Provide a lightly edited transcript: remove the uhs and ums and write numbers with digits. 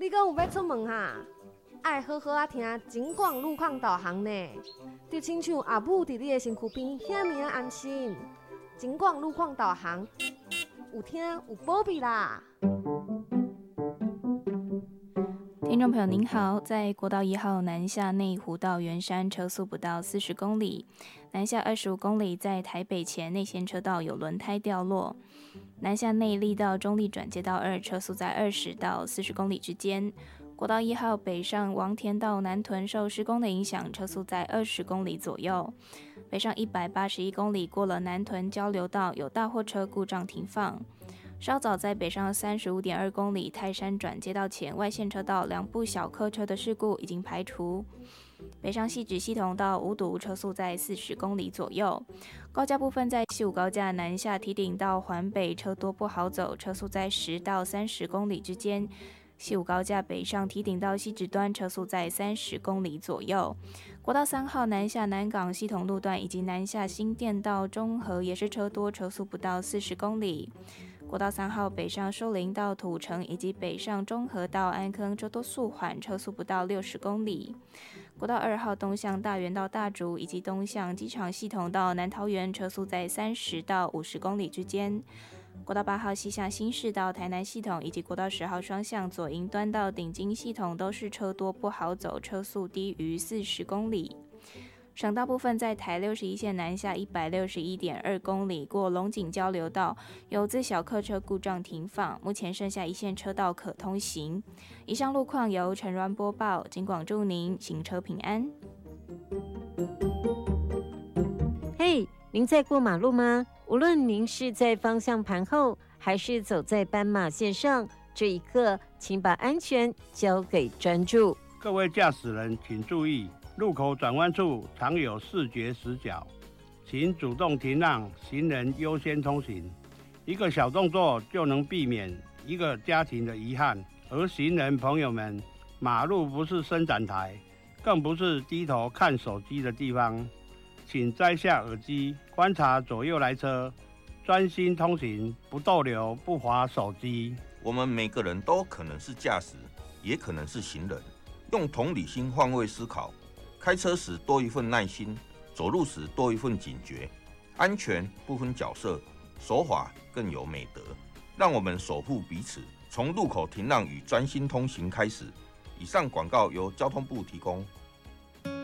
你讲有要出门哈，爱好好听警广路况导航呢，就亲像阿母伫你的身躯边，遐尔安心。警广路况导航，有听有保庇啦。 听众朋友您好，在国道1号南下内湖到圆山车速不到40公里，南下25公里在台北前内线车道有轮胎掉落，南下内壢到中壢转接道2车速在20到40公里之间。国道1号北上王田到南屯受施工的影响，车速在20公里左右。北上181公里过了南屯交流道，有大货车故障停放。稍早在北上35.2公里泰山转接道前外线车道2部小客车的事故已经排除。北上汐止系统到五堵车速在40公里左右。高架部分在西武高架南下堤顶到环北车多不好走，车速在10到30公里之间。西武高架北上堤顶到汐止端车速在30公里左右。国道3号南下南港系统路段以及南下新店到中和也是车多，车速不到40公里。国道3号北上树林到土城以及北上中和到安坑车多速缓，车速不到60公里。国道2号东向大园到大竹以及东向机场系统到南桃园，车速在30到50公里之间。国道8号西向新市到台南系统以及国道10号双向左营端到顶金系统都是车多不好走，车速低于40公里。省道部分在台61线南下161.2公里过龙井交流道，有自小客车故障停放，目前剩下一线车道可通行。以上路况由陈鸾播报，警广祝您行车平安。 嘿，您在过马路吗？无论您是在方向盘后，还是走在斑马线上，这一刻，请把安全交给专注。 各位驾驶人请注意，路口转弯处常有视觉死角，请主动停让，行人优先通行。一个小动作就能避免一个家庭的遗憾。而行人朋友们，马路不是伸展台，更不是低头看手机的地方，请摘下耳机，观察左右来车，专心通行，不逗留，不滑手机。 我们每个人都可能是驾驶，也可能是行人，用同理心换位思考，开车时多一份耐心，走路时多一份警觉。安全不分角色，守法更有美德。让我们守护彼此，从路口停让与专心通行开始。以上广告由交通部提供。